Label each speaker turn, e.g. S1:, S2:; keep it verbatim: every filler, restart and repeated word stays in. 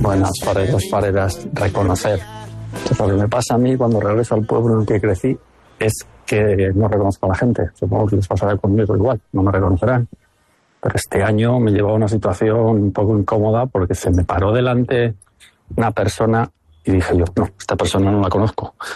S1: Buenas, fareros, fareras, reconocer. Lo que me pasa a mí cuando regreso al pueblo en el que crecí es que no reconozco a la gente. Supongo que les pasará conmigo igual, no me reconocerán. Pero este año me llevó a una situación un poco incómoda porque se me paró delante una persona y dije yo, no, esta persona no la conozco.